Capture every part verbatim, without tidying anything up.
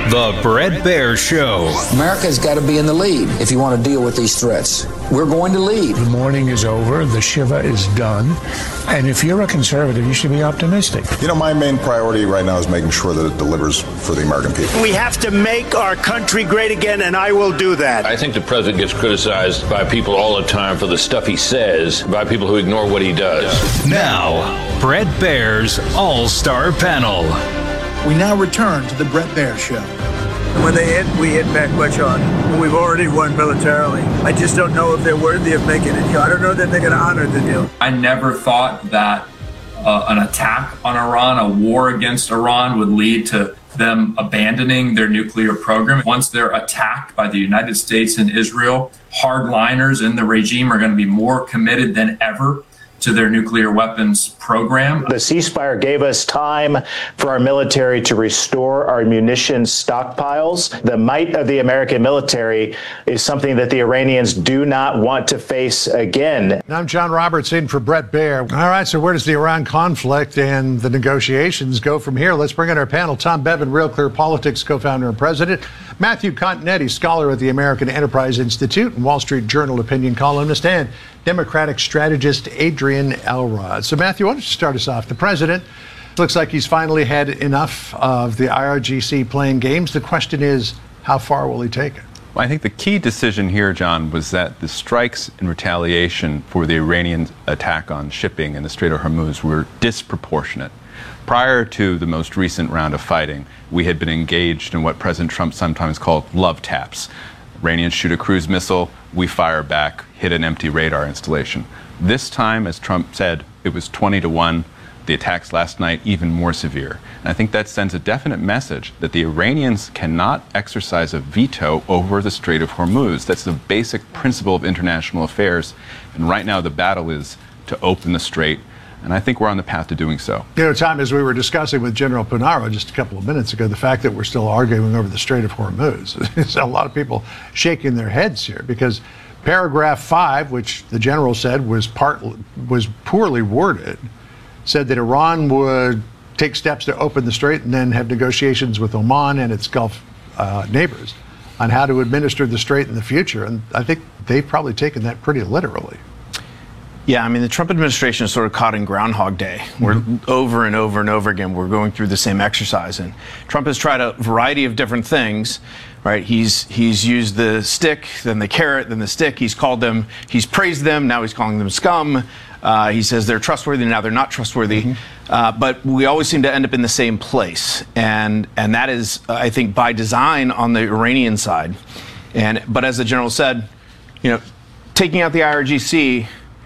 The Bret Baier Show. America's got to be in the lead if you want to deal with these threats. We're going to lead. The mourning is over. The Shiva is done. And if you're a conservative, you should be optimistic. You know, my main priority right now is making sure that it delivers for the American people. We have to make our country great again, and I will do that. I think the president gets criticized by people all the time for the stuff he says, by people who ignore what he does. Now, Bret Baier's All-Star Panel. We now return to the Bret Baier Show. When they hit, we hit back much harder. We've already won militarily. I just don't know if they're worthy of making a deal. I don't know that they're going to honor the deal. I never thought that uh, an attack on Iran, a war against Iran, would lead to them abandoning their nuclear program. Once they're attacked by the United States and Israel, hardliners in the regime are going to be more committed than ever to their nuclear weapons program. The ceasefire gave us time for our military to restore our munitions stockpiles. The might of the American military is something that the Iranians do not want to face again. I'm John Roberts in for Bret Baier. All right, so where does the Iran conflict and the negotiations go from here? Let's bring in our panel. Tom Bevan, Real Clear Politics co-founder and president. Matthew Continetti, scholar at the American Enterprise Institute and Wall Street Journal opinion columnist, and Democratic strategist Adrian Elrod. So, Matthew, why don't you start us off? The president looks like he's finally had enough of the I R G C playing games. The question is, how far will he take it? Well, I think the key decision here, John, was that the strikes in retaliation for the Iranian attack on shipping in the Strait of Hormuz were disproportionate. Prior to the most recent round of fighting, we had been engaged in what President Trump sometimes called love taps. Iranians shoot a cruise missile, we fire back, hit an empty radar installation. This time, as Trump said, it was twenty to one. The attacks last night, even more severe. And I think that sends a definite message that the Iranians cannot exercise a veto over the Strait of Hormuz. That's the basic principle of international affairs. And right now, the battle is to open the strait. And I think we're on the path to doing so. You know, Tom, as we were discussing with General Pinaro just a couple of minutes ago, the fact that we're still arguing over the Strait of Hormuz, there's a lot of people shaking their heads here because paragraph five, which the general said was part was poorly worded, said that Iran would take steps to open the strait and then have negotiations with Oman and its Gulf uh, neighbors on how to administer the strait in the future. And I think they've probably taken that pretty literally. Yeah, I mean, the Trump administration is sort of caught in Groundhog Day. We're mm-hmm. over and over and over again, we're going through the same exercise. And Trump has tried a variety of different things, right? He's he's used the stick, then the carrot, then the stick. He's called them, he's praised them, now he's calling them scum. Uh, he says they're trustworthy, now they're not trustworthy. Mm-hmm. Uh, but we always seem to end up in the same place. And and that is, uh, I think, by design on the Iranian side. And But as the general said, you know, taking out the I R G C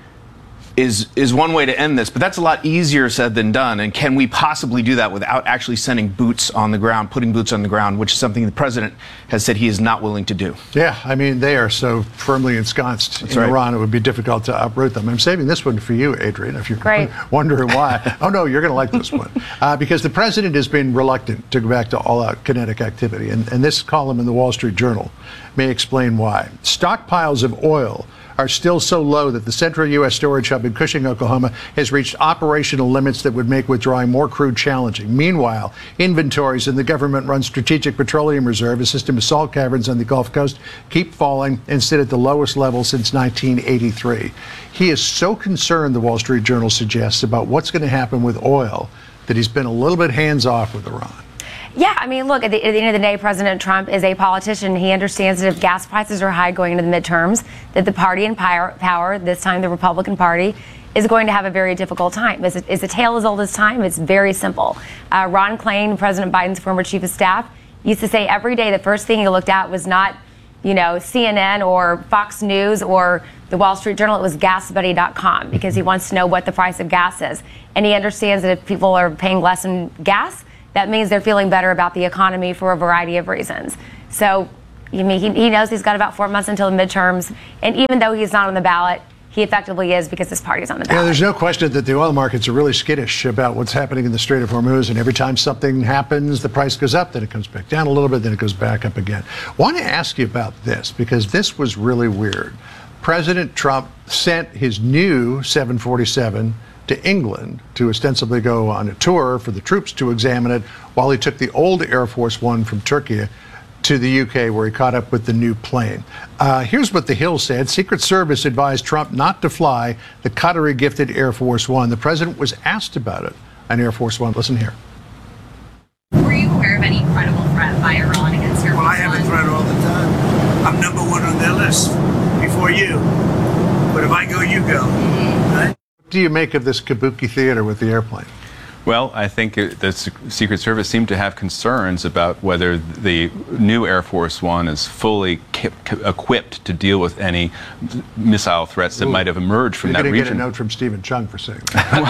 is is one way to end this, but that's a lot easier said than done. And can we possibly do that without actually sending boots on the ground, putting boots on the ground, which is something the president has said he is not willing to do? Yeah, I mean, they are so firmly ensconced that's in right. Iran, it would be difficult to uproot them. I'm saving this one for you, Adrian, if you're Great. wondering why. Oh, no, you're going to like this one. Uh, because the president has been reluctant to go back to all-out kinetic activity. And, and this column in the Wall Street Journal may explain why. Stockpiles of oil are still so low that the central U S storage hub in Cushing, Oklahoma, has reached operational limits that would make withdrawing more crude challenging. Meanwhile, inventories in the government-run Strategic Petroleum Reserve, a system of salt caverns on the Gulf Coast, keep falling and sit at the lowest level since nineteen eighty-three. He is so concerned, the Wall Street Journal suggests, about what's going to happen with oil that he's been a little bit hands-off with Iran. Yeah, I mean, look, at the, at the end of the day, President Trump is a politician. He understands that if gas prices are high going into the midterms, that the party in power, power this time the Republican Party, is going to have a very difficult time. It's a, it's a tale as old as time. It's very simple. Uh, Ron Klain, President Biden's former chief of staff, used to say every day the first thing he looked at was not, you know, C N N or Fox News or the Wall Street Journal. It was gas buddy dot com because he wants to know what the price of gas is. And he understands that if people are paying less in gas, that means they're feeling better about the economy for a variety of reasons. So, I mean, he, he knows he's got about four months until the midterms. And even though he's not on the ballot, he effectively is because his party's on the ballot. Yeah, there's no question that the oil markets are really skittish about what's happening in the Strait of Hormuz. And every time something happens, the price goes up, then it comes back down a little bit, then it goes back up again. I want to ask you about this because this was really weird. President Trump sent his new seven forty-seven to England to ostensibly go on a tour for the troops to examine it, while he took the old Air Force One from Turkey to the U K, where he caught up with the new plane. Uh, here's what The Hill said. Secret Service advised Trump not to fly the Qatari-gifted Air Force One. The president was asked about it on Air Force One. Listen here. Were you aware of any credible threat by Iran against Air Force One? Well, I have a threat all the time. I'm number one on their list before you. But if I go, you go. Mm-hmm. Right? What do you make of this kabuki theater with the airplane? Well, I think it, the Secret Service seemed to have concerns about whether the new Air Force One is fully equipped to deal with any missile threats that Ooh. might have emerged from You're that region. You're going to get a note from Stephen Chung for saying that.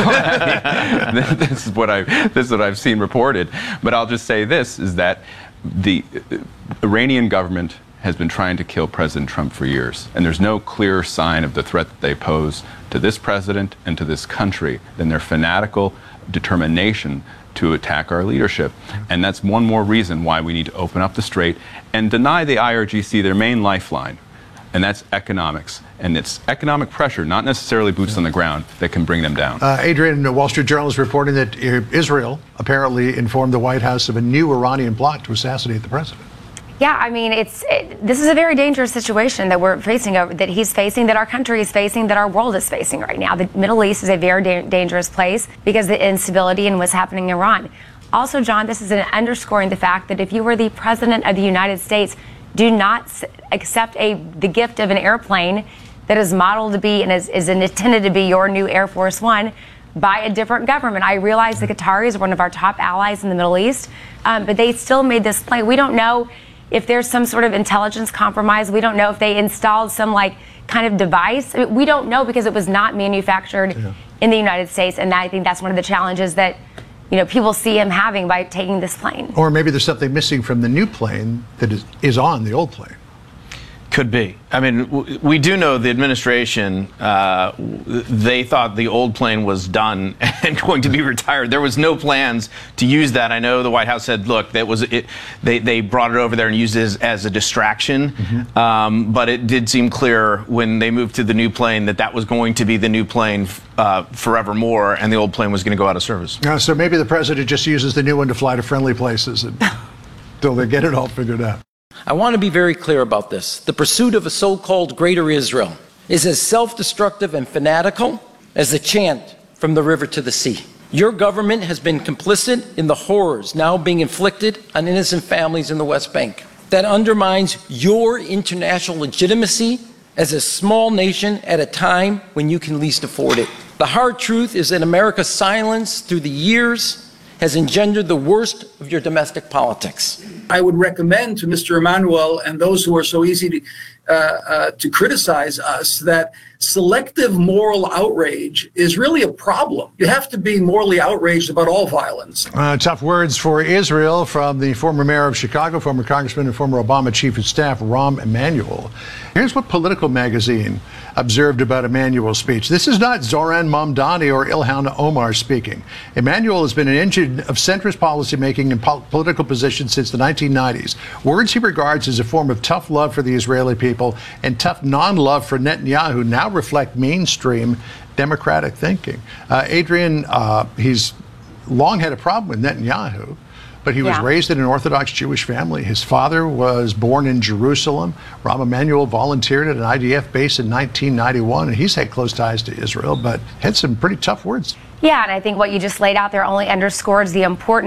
Well, I mean, this is what I this is what I've seen reported. But I'll just say this: is that the Iranian government has been trying to kill President Trump for years, and there's no clearer sign of the threat that they pose to this president and to this country than their fanatical determination to attack our leadership. And that's one more reason why we need to open up the strait and deny the I R G C their main lifeline, and that's economics. And it's economic pressure, not necessarily boots yeah. on the ground, that can bring them down. Uh, Adrian, the Wall Street Journal is reporting that Israel apparently informed the White House of a new Iranian plot to assassinate the president. Yeah, I mean, it's it, this is a very dangerous situation that we're facing, that he's facing, that our country is facing, that our world is facing right now. The Middle East is a very da- dangerous place because of the instability and what's happening in Iran. Also, John, this is an underscoring the fact that if you were the president of the United States, do not s- accept a the gift of an airplane that is modeled to be and is, is intended to be your new Air Force One by a different government. I realize the Qataris are one of our top allies in the Middle East, um, but they still made this plane. We don't know if there's some sort of intelligence compromise. We don't know if they installed some like kind of device. We don't know because it was not manufactured yeah. in the United States. And I think that's one of the challenges that, you know, people see him having by taking this plane. Or maybe there's something missing from the new plane that is, is on the old plane. Could be. I mean, w- we do know the administration, uh, they thought the old plane was done and going to be retired. There was no plans to use that. I know the White House said, look, that was it. They, they brought it over there and used it as, as a distraction. Mm-hmm. Um, but it did seem clear when they moved to the new plane that that was going to be the new plane uh, forevermore, and the old plane was going to go out of service. Uh, so maybe the president just uses the new one to fly to friendly places until they get it all figured out. I want to be very clear about this. The pursuit of a so-called greater Israel is as self-destructive and fanatical as the chant from the river to the sea. Your government has been complicit in the horrors now being inflicted on innocent families in the West Bank. That undermines your international legitimacy as a small nation at a time when you can least afford it. The hard truth is that America's silence through the years has engendered the worst of your domestic politics. I would recommend to Mister Emanuel and those who are so easy to, uh, uh, to criticize us that selective moral outrage is really a problem. You have to be morally outraged about all violence. Uh, tough words for Israel from the former mayor of Chicago, former congressman and former Obama chief of staff, Rahm Emanuel. Here's what Political magazine observed about Emanuel's speech. This is not Zoran Mamdani or Ilhan Omar speaking. Emanuel has been an engine of centrist policymaking and po- political positions since the nineteen nineties. Words he regards as a form of tough love for the Israeli people and tough non-love for Netanyahu now reflect mainstream democratic thinking. Uh, Adrian, uh, he's long had a problem with Netanyahu, but he was yeah. raised in an Orthodox Jewish family. His father was born in Jerusalem. Rahm Emanuel volunteered at an I D F base in nineteen ninety-one, and he's had close ties to Israel, but had some pretty tough words. Yeah, and I think what you just laid out there only underscores the importance